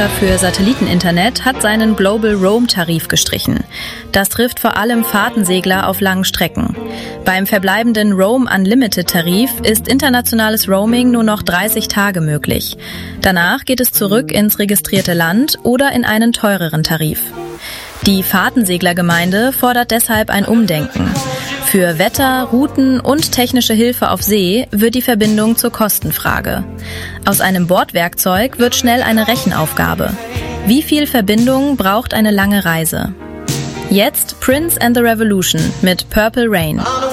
Anbieter für Satelliteninternet hat seinen Global Roam-Tarif gestrichen. Das trifft vor allem Fahrtensegler auf langen Strecken. Beim verbleibenden Roam Unlimited-Tarif ist internationales Roaming nur noch 30 Tage möglich. Danach geht es zurück ins registrierte Land oder in einen teureren Tarif. Die Fahrtenseglergemeinde fordert deshalb ein Umdenken. Für Wetter, Routen und technische Hilfe auf See wird die Verbindung zur Kostenfrage. Aus einem Bordwerkzeug wird schnell eine Rechenaufgabe. Wie viel Verbindung braucht eine lange Reise? Jetzt Prince and the Revolution mit Purple Rain.